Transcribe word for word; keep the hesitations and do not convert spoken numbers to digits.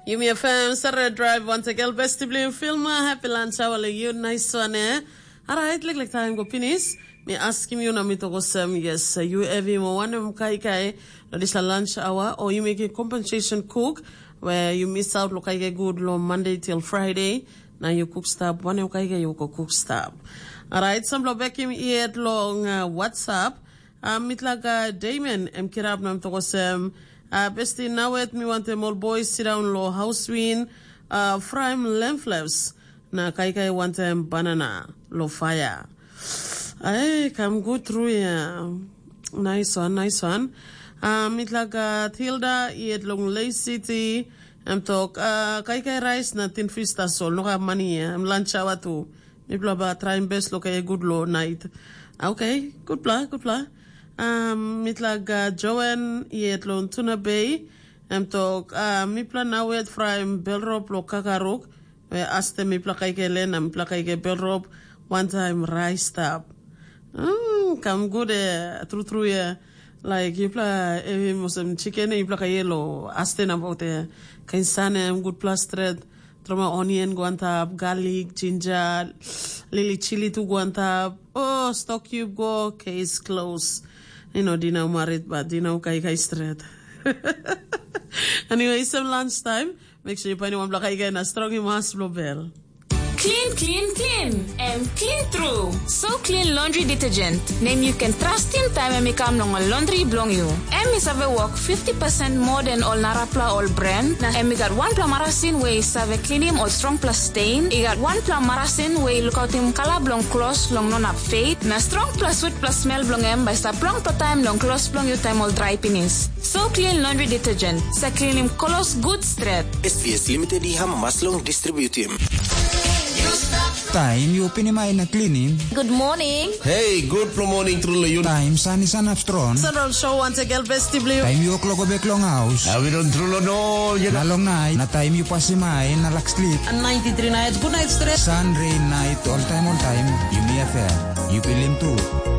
Yumi F M, Saturday Drive, once again, best to blame film, happy lunch hour, like you, nice one, eh? Alright, like, like, time go finish. Me ask you, na me to go some, yes, you every one of kai kai, this a lunch hour, or you make a compensation cook, where you miss out, look, I get good, lo, Monday till Friday, now you cook stop, one of kai you go cook stop. Alright, some lo back him here long, uh, WhatsApp, um, mitlaga Damon, em kirab nam to go some, Uh, bestie now at me want them all boys sit down low house win uh frame lemflevs na kai kai want them banana low fire. Ay come go through yeah. Nice one, nice one. Um it like uh, Tilda yet long Lake City. I'm talk uh kai kai rice na tin fista sol no have money. I'm lunch hour too. Me blaba trying best look a good low night. Okay, good plan, good plan. Um, mitlag uh, Joanne yet lon Tuna Bay. I'm talk uh mi plan now wait from Belrop lo Kakaruk. Where asked me plakai len am plakai Belrop one time rice tap. Mm, come good uh, through through yeah. Like you play eh, some chicken you plakai yellow. Asten about uh, kinsanem good plus thread. Trauma onion guantap, garlic, ginger, lily chili to guantap. Oh, stock cube go case close. You know, dinner married, but dinner kai kai straight. Anyway, some lunchtime. Make sure you find one black again a strong mass bell. Clean, clean, clean, and clean through. So clean laundry detergent. Then you can trust in time and make a laundry belong you. And we have work fifty percent more than all Narapla all brand. And we got one pla marasin where you have clean him all strong plus stain. You got one pla marasin where you look out him color blong close long non up fade. Na strong plus sweet plus smell blong em by sa plong to time long close blong you time all dry penis. So clean laundry detergent. Sa clean him colors good straight. S V S Limited iham maslong distribute him. Time you pinimay na cleaning. Good morning. Hey, good morning through you. Time sunny sun upstrong. Central show once again vestibule. Time you clock back long house. I will don't through no. Na long night. Na time you pasimay na lack sleep. And ninety-three nights. Good night stress. Sun rain night all time all time. You may affair. You feel him too.